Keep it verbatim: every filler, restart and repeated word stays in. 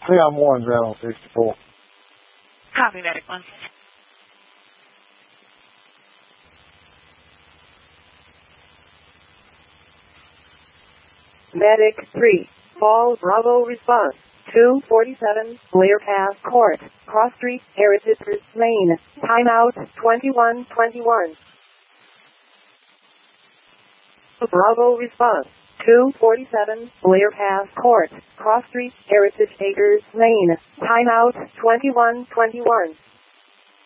Leon one, Zero sixty-four. Copy, Medic one. Medic three, Fall Bravo response. two forty-seven, Blair Pass Court, Cross Street, Heritage Lane. Timeout, twenty-one twenty-one. Bravo response. two forty-seven, Blair Pass Court, Cross Street, Heritage Acres Lane. Timeout, twenty-one twenty-one.